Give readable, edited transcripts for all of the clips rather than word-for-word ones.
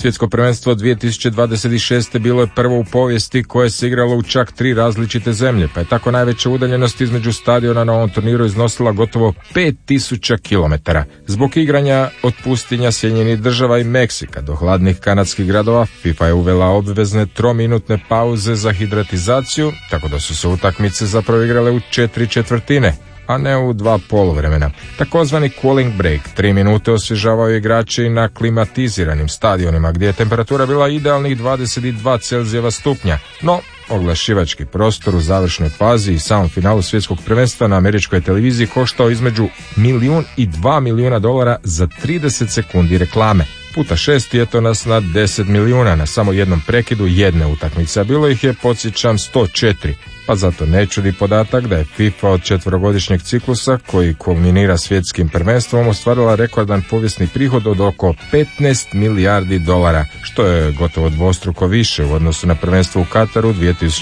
Svjetsko prvenstvo 2026. bilo je prvo u povijesti koje se igralo u čak 3 različite zemlje, pa je tako najveća udaljenost između stadiona na ovom turniru iznosila gotovo 5000 km. Zbog igranja od pustinja Sjedinjenih Država i Meksika do hladnih kanadskih gradova, FIFA je uvela obvezne 3-minutne pauze za hidratizaciju, tako da su se utakmice zapravo igrale u 4/4, a ne u 2 poluvremena. Takozvani cooling break, 3 minute osvježavaju igrači na klimatiziranim stadionima gdje je temperatura bila idealnih 22 Celzijeva stupnja, no oglašivački prostor u završnoj fazi i samom finalu svjetskog prvenstva na američkoj televiziji koštao između $1 milijun i $2 milijuna za 30 sekundi reklame. Puta 6 je to nas na 10 milijuna na samo jednom prekidu jedne utakmice, a bilo ih je, podsjećam, 104. Pa zato ne čudi podatak da je FIFA od 4-godišnjeg ciklusa, koji kulminira svjetskim prvenstvom, ostvarila rekordan povijesni prihod od oko $15 milijardi, što je gotovo dvostruko više u odnosu na prvenstvo u Kataru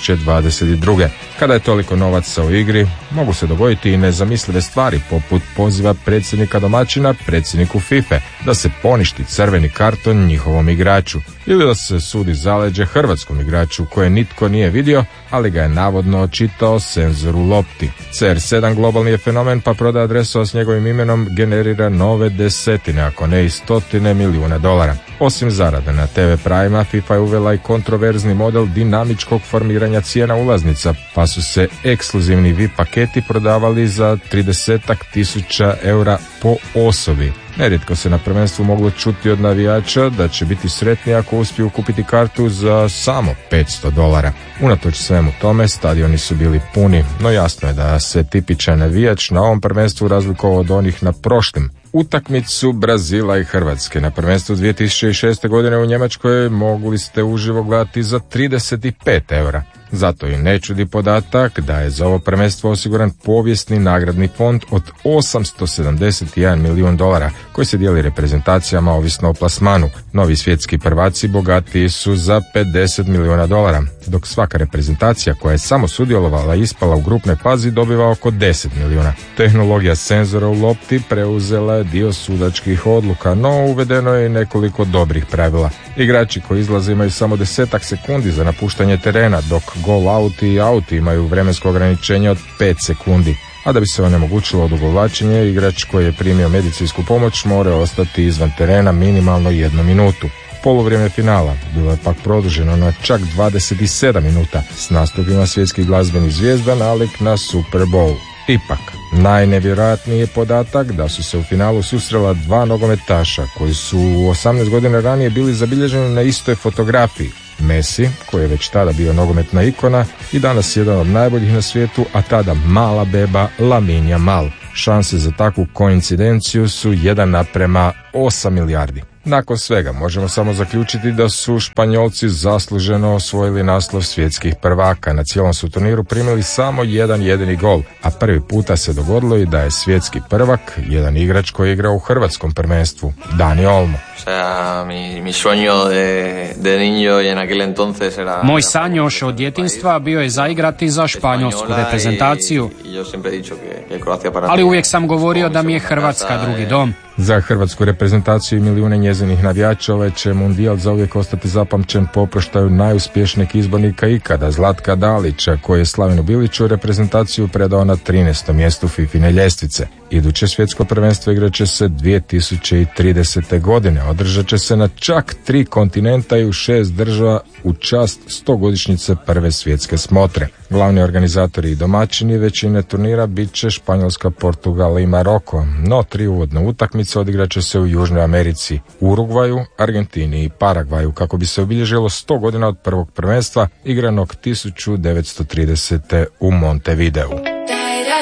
2022. Kada je toliko novaca u igri, mogu se dogoditi i nezamislive stvari, poput poziva predsjednika domaćina predsjedniku FIFA da se poništi crveni karton njihovom igraču, ili da se sudi zaleđe hrvatskom igraču koje nitko nije vidio, ali ga je navodno očitao senzor u lopti. CR7 globalni je fenomen, pa prodaja dresova s njegovim imenom generira nove desetine, ako ne i $100 milijuna. Osim zarade na TV Prima, FIFA je uvela i kontroverzni model dinamičkog formiranja cijena ulaznica, pa su se ekskluzivni VIP paketi prodavali za 30.000 eura po osobi. Nerijetko se na prvenstvu moglo čuti od navijača da će biti sretni ako uspiju kupiti kartu za samo $500. Unatoč svemu tome, stadioni su bili puni, no jasno je da se tipičan navijač na ovom prvenstvu razlikovao od onih na prošlim. Utakmicu Brazila i Hrvatske na prvenstvu 2006. godine u Njemačkoj mogli ste uživo gledati za 35 eura. Zato i ne čudi podatak da je za ovo prvenstvo osiguran povijesni nagradni fond od $871 milijun koji se dijeli reprezentacijama ovisno o plasmanu. Novi svjetski prvaci bogatiji su za $50 milijuna, dok svaka reprezentacija koja je samo sudjelovala i ispala u grupnoj fazi dobiva oko $10 milijuna. Tehnologija senzora u lopti preuzela je dio sudačkih odluka, no uvedeno je i nekoliko dobrih pravila. Igrači koji izlaze imaju samo 10 sekundi za napuštanje terena, dok goal out i out imaju vremensko ograničenje od 5 sekundi. A da bi se onemogućilo odugovlačenje, igrač koji je primio medicinsku pomoć mora ostati izvan terena minimalno 1 minutu. Poluvrijeme finala bilo je pak produženo na čak 27 minuta s nastupima svjetskih glazbenih zvijezda nalik na Super Bowl. Ipak, najnevjerojatniji je podatak da su se u finalu susrela 2 nogometaša koji su 18 godina ranije bili zabilježeni na istoj fotografiji. Messi, koji je već tada bio nogometna ikona i danas jedan od najboljih na svijetu, a tada mala beba Lamine Yamal. Šanse za takvu koincidenciju su 1:8 milijardi. Nakon svega možemo samo zaključiti da su Španjolci zasluženo osvojili naslov svjetskih prvaka. Na cijelom su turniru primili samo jedan jedini gol, a prvi puta se dogodilo i da je svjetski prvak jedan igrač koji igra u hrvatskom prvenstvu, Dani Olmo. Moj san još od djetinjstva bio je zaigrati za španjolsku reprezentaciju, ali uvijek sam govorio da mi je Hrvatska drugi dom. Za hrvatsku reprezentaciju i milijune njezinih navijača ovaj će mundijal zauvijek ostati zapamćen po oproštaju najuspješnijeg izbornika ikada, Zlatka Dalića, koji je Slavinu Biliću reprezentaciju predao na 13. mjestu FIFIne ljestvice. Iduće svjetsko prvenstvo igrat će se 2030. godine. Održat će se na čak 3 kontinenta i u 6 država u čast 100-godišnjice prve svjetske smotre. Glavni organizatori i domaćini većine turnira bit će Španjolska, Portugal i Maroko, no 3 uvodne utakmice odigrat će se u Južnoj Americi, Urugvaju, Argentini i Paragvaju, kako bi se obilježilo 100 godina od prvog prvenstva igranog 1930. u Montevideu.